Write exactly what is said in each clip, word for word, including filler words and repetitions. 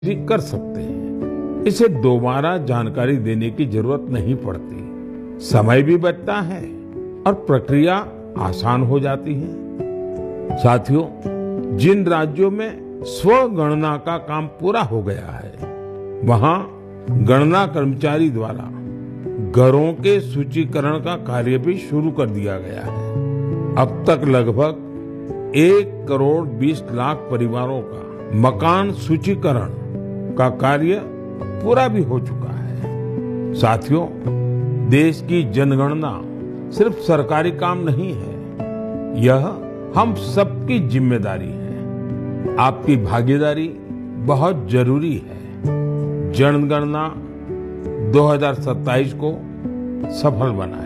भी कर सकते हैं। इसे दोबारा जानकारी देने की जरूरत नहीं पड़ती, समय भी बचता है और प्रक्रिया आसान हो जाती है। साथियों, जिन राज्यों में स्वगणना का काम पूरा हो गया है, वहां गणना कर्मचारी द्वारा घरों के सूचीकरण का कार्य भी शुरू कर दिया गया है। अब तक लगभग एक करोड़ बीस लाख परिवारों का मकान सूचीकरण का कार्य पूरा भी हो चुका है। साथियों, देश की जनगणना सिर्फ सरकारी काम नहीं है, यह हम सबकी जिम्मेदारी है। आपकी भागीदारी बहुत जरूरी है। जनगणना दो हज़ार सत्ताईस को सफल बनाएं।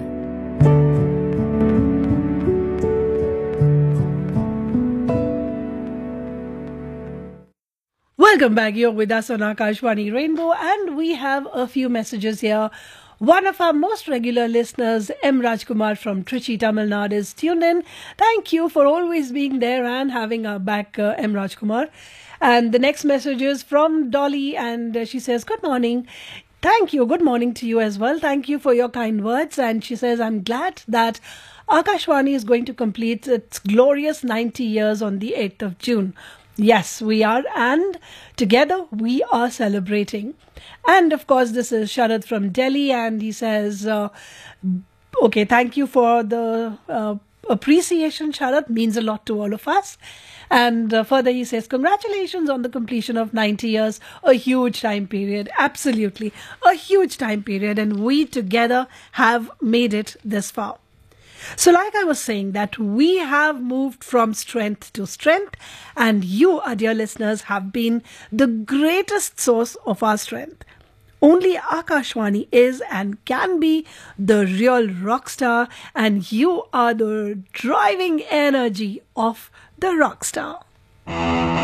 Welcome back. You're with us on Akashvani Rainbow, and we have a few messages here. One of our most regular listeners, M. Rajkumar from Trichy, Tamil Nadu, is tuned in. Thank you for always being there and having our back, uh, M. Rajkumar. And the next message is from Dolly, and uh, she says, "Good morning. Thank you. Good morning to you as well. Thank you for your kind words." And she says, "I'm glad that Akashvani is going to complete its glorious ninety years on the eighth of June. Yes, we are, and together we are celebrating." And of course, this is Sharad from Delhi, and he says, uh, okay, thank you for the uh, appreciation, Sharad. Means a lot to all of us. And uh, further, he says, congratulations on the completion of ninety years, a huge time period. Absolutely, a huge time period, and we together have made it this far. So like I was saying, that we have moved from strength to strength, and you, our dear listeners, have been the greatest source of our strength. Only Akashvani is and can be the real rock star, and you are the driving energy of the rock star.